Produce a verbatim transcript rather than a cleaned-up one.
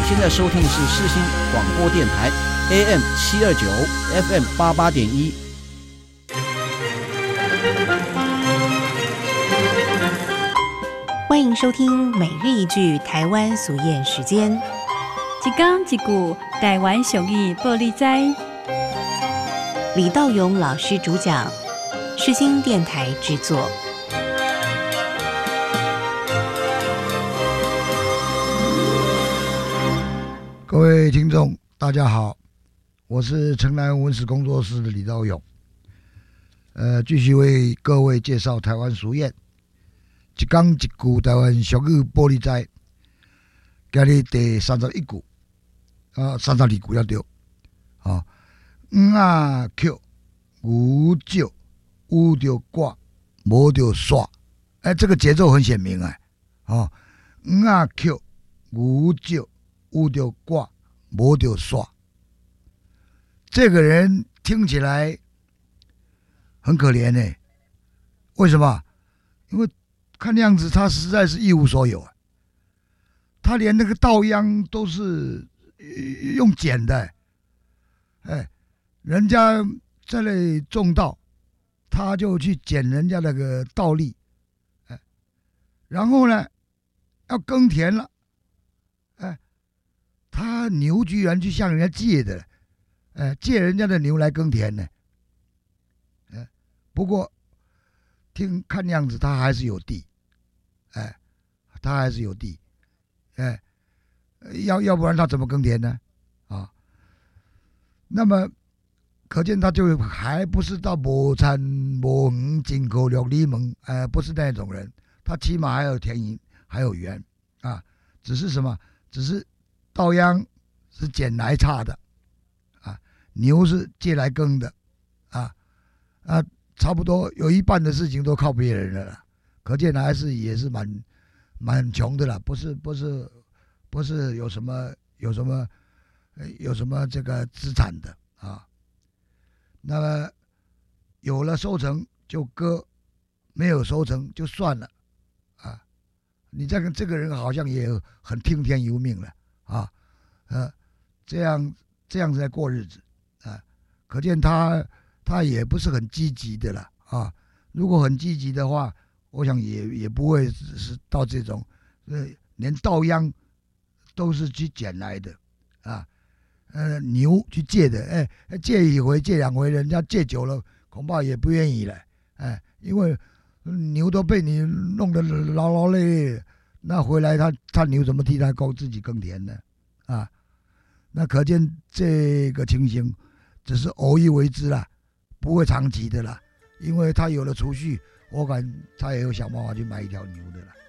现在收听的是世新广播电台 A M 七二九 F M 八八点一。 欢迎收听每日一句台湾俗谚时间。 一讲一句台湾俗语报你知。 李道勇老师主讲，世新电台制作。 各位听众大家好，我是城南文史工作室的李道勇，呃，继续为各位介绍台湾俗谚。一讲一句台湾俗语报你知，今日第三十一句，啊，三十二句了对，啊，黄啊扣，牛少，有着挂，无着煞，哎，这个节奏很鲜明哎，啊，黄啊扣，牛少。有着挂，无着煞。这个人听起来很可怜呢、欸，为什么？因为看样子他实在是一无所有啊。他连那个稻秧都是用捡的、欸，哎，人家在那里种稻，他就去捡人家那个稻粒，哎，然后呢，要耕田了，哎。他牛居然去向人家借的，呃，借人家的牛来耕田呢。呃，不过听看样子他还是有地，哎、呃，他还是有地，哎、呃，要要不然他怎么耕田呢？啊，那么可见他就还不是到无产无园进口六里门，哎、呃，不是那种人，他起码还有田营，还有园啊，只是什么？只是。稻秧是捡来插的，啊，牛是借来耕的，啊啊，差不多有一半的事情都靠别人了啦，可见还是也是蛮蛮穷的啦，不是不是不是有什么有什么有什么这个资产的啊，那么有了收成就割，没有收成就算了，啊，你这个这个人好像也很听天由命了。啊，呃，这样这样子来过日子啊，可见他他也不是很积极的了啊。如果很积极的话，我想也也不会是到这种，呃，连稻秧都是去捡来的啊，呃，牛去借的，哎、欸，借一回借两回，人家借久了，恐怕也不愿意了，哎、欸，因为牛都被你弄得劳劳累累。那回来他他牛怎么替他耕自己耕田呢？啊，那可见这个情形只是偶一为之啦，不会长期的啦。因为他有了储蓄，我感他也有想办法去买一条牛的啦。